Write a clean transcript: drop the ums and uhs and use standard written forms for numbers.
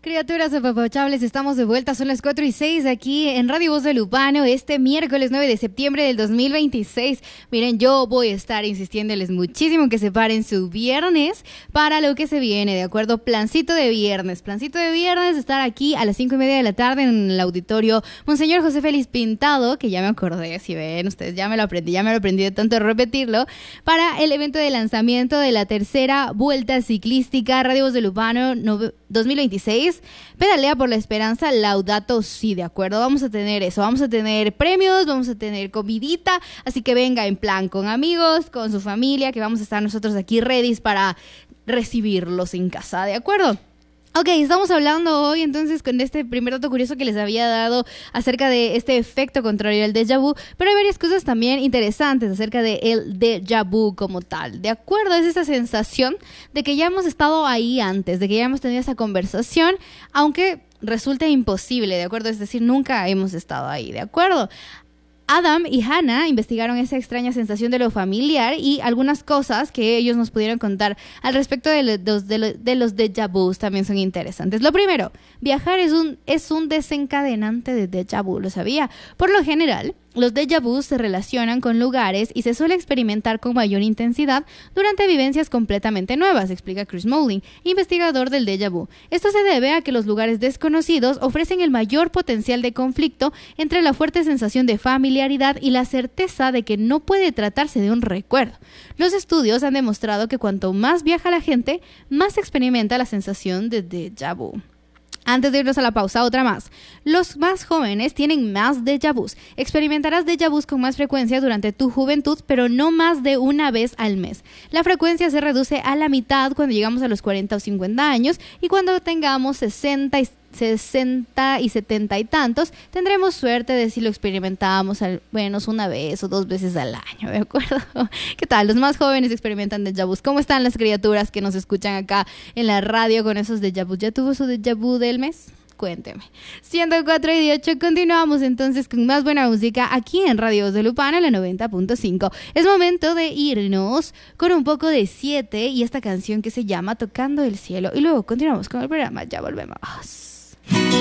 Criaturas apapachables, estamos de vuelta, son las 4:06 aquí en Radio Voz de Lupano, este miércoles 9 de septiembre del 2026. Miren, yo voy a estar insistiéndoles muchísimo que separen su viernes para lo que se viene, ¿de acuerdo? Plancito de viernes, estar aquí a las 5:30 de la tarde en el auditorio Monseñor José Félix Pintado, que ya me acordé, si ven ustedes, ya me lo aprendí de tanto repetirlo, para el evento de lanzamiento de la tercera vuelta ciclística Radio Voz de Lupano 2026. Pedalea por la esperanza, Laudato Si, ¿de acuerdo? Vamos a tener eso, vamos a tener premios, vamos a tener comidita, así que venga en plan con amigos, con su familia, que vamos a estar nosotros aquí ready para recibirlos en casa, ¿de acuerdo? Ok, estamos hablando hoy entonces con este primer dato curioso que les había dado acerca de este efecto contrario al déjà vu, pero hay varias cosas también interesantes acerca del déjà vu como tal. De acuerdo, es esa sensación de que ya hemos estado ahí antes, de que ya hemos tenido esa conversación, aunque resulte imposible, ¿de acuerdo? Es decir, nunca hemos estado ahí, ¿de acuerdo? Adam y Hannah investigaron esa extraña sensación de lo familiar y algunas cosas que ellos nos pudieron contar al respecto de los déjà vus también son interesantes. Lo primero, viajar es un desencadenante de déjà vu, ¿lo sabía? Por lo general, los déjà vus se relacionan con lugares y se suele experimentar con mayor intensidad durante vivencias completamente nuevas, explica Chris Moulding, investigador del déjà vu. Esto se debe a que los lugares desconocidos ofrecen el mayor potencial de conflicto entre la fuerte sensación de familiaridad y la certeza de que no puede tratarse de un recuerdo. Los estudios han demostrado que cuanto más viaja la gente, más experimenta la sensación de déjà vu. Antes de irnos a la pausa, otra más. Los más jóvenes tienen más déjà vus. Experimentarás déjà vus con más frecuencia durante tu juventud, pero no más de una vez al mes. La frecuencia se reduce a la mitad cuando llegamos a los 40 o 50 años y cuando tengamos 60 y 70 y tantos, tendremos suerte de si lo experimentamos al menos una vez o dos veces al año, ¿de acuerdo? ¿Qué tal? Los más jóvenes experimentan déjà vus. ¿Cómo están las criaturas que nos escuchan acá en la radio con esos déjà vus? ¿Ya tuvo su déjà vu del mes? Cuénteme. 104:18, continuamos entonces con más buena música aquí en Radio Voz de Lupano, la 90.5. Es momento de irnos con un poco de 7 y esta canción que se llama Tocando el Cielo. Y luego continuamos con el programa. Ya volvemos.